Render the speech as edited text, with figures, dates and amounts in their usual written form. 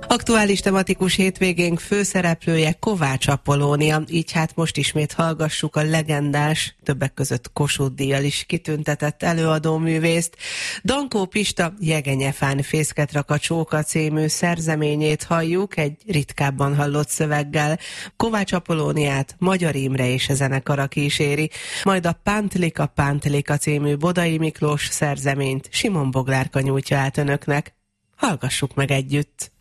Aktuális tematikus hétvégénk főszereplője Kovács Apollónia, így hát most ismét hallgassuk a legendás, többek között Kossuth-díjjal is kitüntetett előadóművészt. Dankó Pista Jegenyefán fészket rak a csóka című szerzeményét halljuk egy ritkábban hallott szöveggel. Kovács Apollóniát Magyar Imre és a zenekara kíséri, majd a Pántlika című Bodai Miklós szerzeményt Simon Boglárka nyújtja át önöknek. Hallgassuk meg együtt!